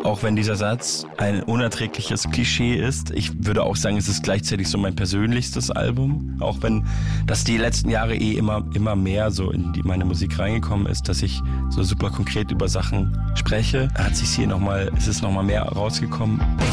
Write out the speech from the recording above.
auch wenn dieser Satz ein unerträgliches Klischee ist, ich würde auch sagen, es ist gleichzeitig so mein persönlichstes Album. Auch wenn das die letzten Jahre immer mehr so in meine Musik reingekommen ist, dass ich so super konkret über Sachen spreche, ist es nochmal mehr rausgekommen.